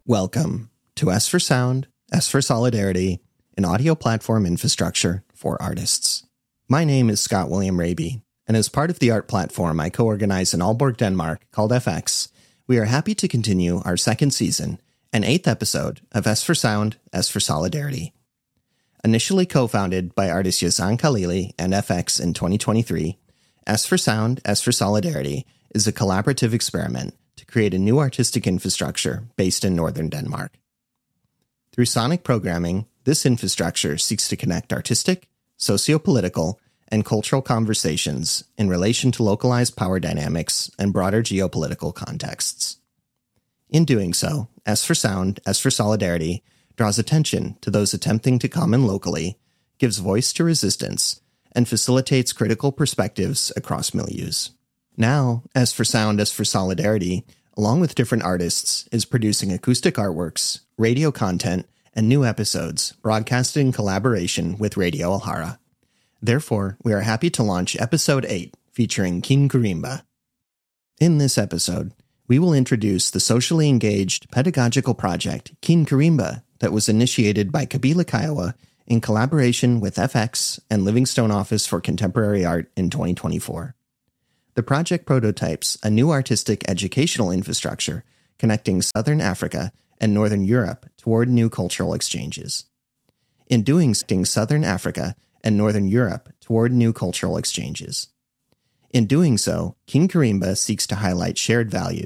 Welcome to S for Sound, S for Solidarity, an audio platform infrastructure for artists. My name is Scott William Raby, and as part of the art platform I co-organize in Aalborg, Denmark, called FX, we are happy to continue our second season and 8th episode of S for Sound, S for Solidarity. Initially co-founded by artist Yazan Khalili and FX in 2023, S for Sound, S for Solidarity is a collaborative experiment to create a new artistic infrastructure based in northern Denmark. Through sonic programming, this infrastructure seeks to connect artistic, socio-political, and cultural conversations in relation to localized power dynamics and broader geopolitical contexts. In doing so, S for Sound, S for Solidarity draws attention to those attempting to comment locally, gives voice to resistance, and facilitates critical perspectives across milieus. Now, S for Sound, S for Solidarity, along with different artists, is producing acoustic artworks, radio content, and new episodes broadcasted in collaboration with Radio Alhara. Therefore, we are happy to launch Episode 8, featuring Kin Karimba. In this episode, we will introduce the socially engaged pedagogical project Kin Karimba that was initiated by Kabila Kiowa in collaboration with FX and Livingstone Office for Contemporary Art in 2024. The project prototypes a new artistic educational infrastructure connecting Southern Africa and Northern Europe toward new cultural exchanges. In doing Southern Africa and Northern Europe toward new cultural exchanges. In doing so, Kin Karimba seeks to highlight shared values